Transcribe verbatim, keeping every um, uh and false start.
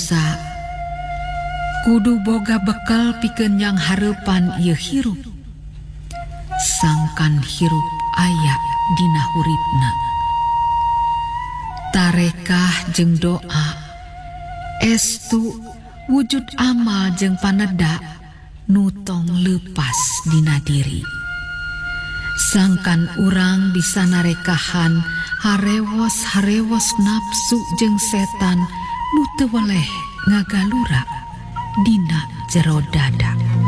dosa kudu boga bekal pikeun nyang hareupan ieu hirup. Sangkan hirup aya dina huripna. Tarekah jeung doa estu wujud amal jeung paneda nutong leupas dina diri. Sangkan urang bisa narekahan harewos-harewos nafsu jeung setan nu teu weleh ngagalura dina jero dada.